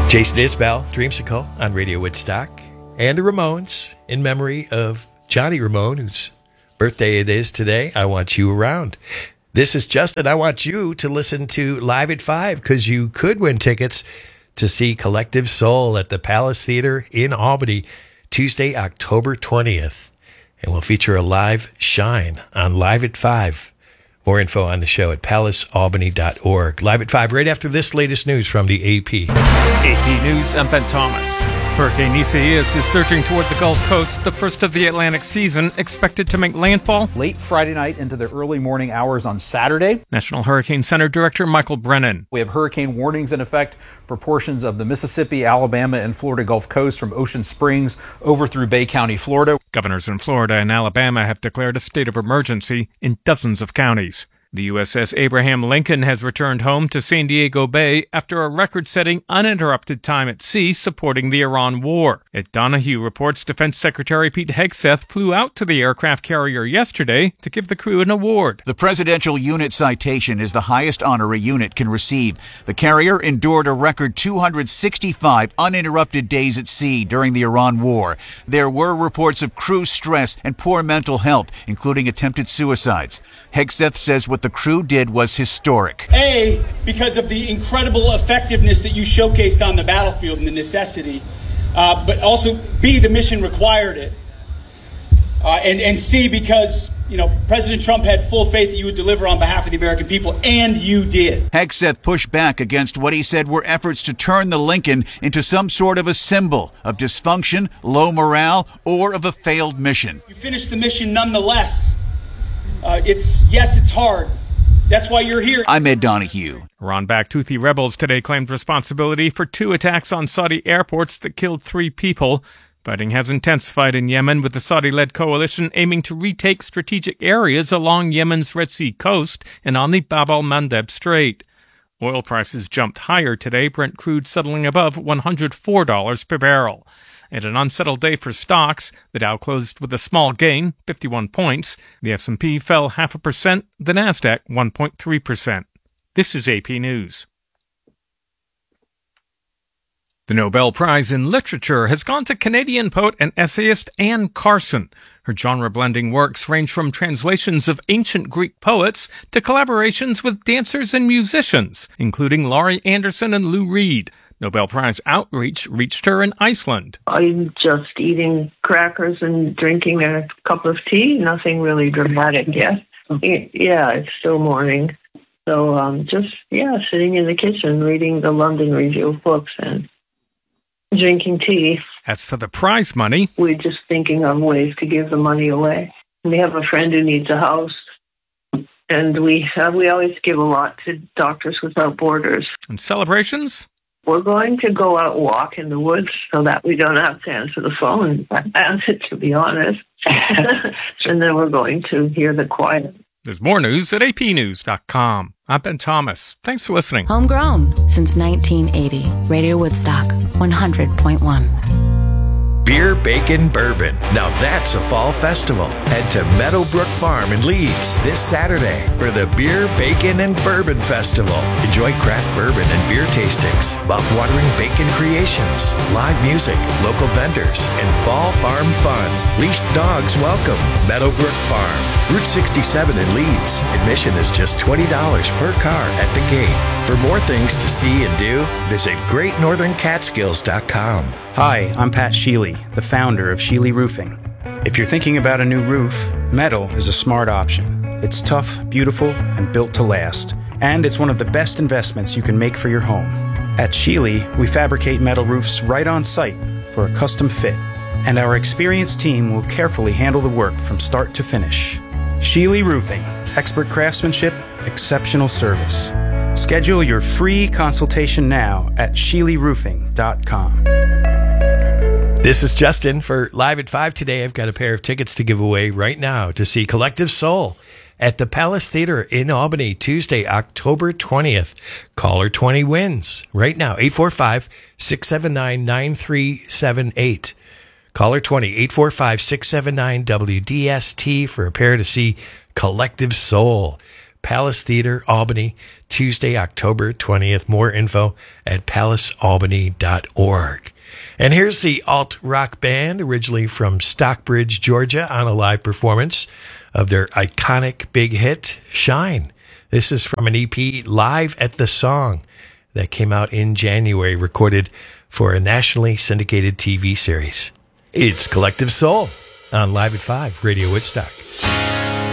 Jason Isbell, Dreamsicle on Radio Woodstock, and the Ramones in memory of Johnny Ramone, whose birthday it is today. I want you around. This is Justin. I want you to listen to Live at 5 because you could win tickets to see Collective Soul at the Palace Theater in Albany, Tuesday, October 20th. And we'll feature a live shine on Live at 5. More info on the show at palacealbany.org. Live at 5, right after this latest news from the AP. AP News, I'm Ben Thomas. Hurricane Isaias is surging toward the Gulf Coast, the first of the Atlantic season, expected to make landfall late Friday night into the early morning hours on Saturday. National Hurricane Center Director Michael Brennan. We have hurricane warnings in effect for portions of the Mississippi, Alabama, and Florida Gulf Coast from Ocean Springs over through Bay County, Florida. Governors in Florida and Alabama have declared a state of emergency in dozens of counties. The USS Abraham Lincoln has returned home to San Diego Bay after a record-setting uninterrupted time at sea supporting the Iran war. Ed Donahue reports Defense Secretary Pete Hegseth flew out to the aircraft carrier yesterday to give the crew an award. The Presidential Unit Citation is the highest honor a unit can receive. The carrier endured a record 265 uninterrupted days at sea during the Iran war. There were reports of crew stress and poor mental health, including attempted suicides. Hegseth says what the crew did was historic. A, because of the incredible effectiveness that you showcased on the battlefield and the necessity, but also B, the mission required it. And C, because, President Trump had full faith that you would deliver on behalf of the American people, and you did. Hegseth pushed back against what he said were efforts to turn the Lincoln into some sort of a symbol of dysfunction, low morale, or of a failed mission. You finished the mission nonetheless. It's hard. That's why you're here. I'm Ed Donahue. Iran-backed Houthi rebels today claimed responsibility for 2 attacks on Saudi airports that killed 3 people. Fighting has intensified in Yemen, with the Saudi-led coalition aiming to retake strategic areas along Yemen's Red Sea coast and on the Bab al-Mandeb Strait. Oil prices jumped higher today, Brent crude settling above $104 per barrel. And an unsettled day for stocks. The Dow closed with a small gain, 51 points. The S&P fell 0.5%, the Nasdaq 1.3%. This is AP News. The Nobel Prize in Literature has gone to Canadian poet and essayist Anne Carson. Her genre-blending works range from translations of ancient Greek poets to collaborations with dancers and musicians, including Laurie Anderson and Lou Reed. Nobel Prize outreach reached her in Iceland. I'm just eating crackers and drinking a cup of tea. Nothing really dramatic yet. Yeah, it's still morning. So sitting in the kitchen reading the London Review of Books and drinking tea. As for the prize money, we're just thinking of ways to give the money away. We have a friend who needs a house, and we always give a lot to Doctors Without Borders. And celebrations? We're going to go out and walk in the woods so that we don't have to answer the phone, to be honest. And then we're going to hear the quiet. There's more news at apnews.com. I'm Ben Thomas. Thanks for listening. Homegrown since 1980. Radio Woodstock 100.1. Beer, Bacon, Bourbon. Now that's a fall festival. Head to Meadowbrook Farm in Leeds this Saturday for the Beer, Bacon, and Bourbon Festival. Enjoy craft bourbon and beer tastings, mouth-watering bacon creations, live music, local vendors, and fall farm fun. Leashed dogs welcome. Meadowbrook Farm, Route 67 in Leeds. Admission is just $20 per car at the gate. For more things to see and do, visit GreatNorthernCatskills.com. Hi, I'm Pat Sheely, the founder of Sheely Roofing. If you're thinking about a new roof, metal is a smart option. It's tough, beautiful, and built to last. And it's one of the best investments you can make for your home. At Sheely, we fabricate metal roofs right on site for a custom fit. And our experienced team will carefully handle the work from start to finish. Sheely Roofing. Expert craftsmanship, exceptional service. Schedule your free consultation now at SheelyRoofing.com. This is Justin for Live at 5 today. I've got a pair of tickets to give away right now to see Collective Soul at the Palace Theater in Albany, Tuesday, October 20th. Caller 20 wins right now, 845-679-9378. Caller 20, 845-679-WDST for a pair to see Collective Soul. Palace Theater, Albany, Tuesday, October 20th. More info at palacealbany.org. And here's the alt-rock band, originally from Stockbridge, Georgia, on a live performance of their iconic big hit, Shine. This is from an EP, Live at the Song, that came out in January, recorded for a nationally syndicated TV series. It's Collective Soul on Live at 5, Radio Woodstock.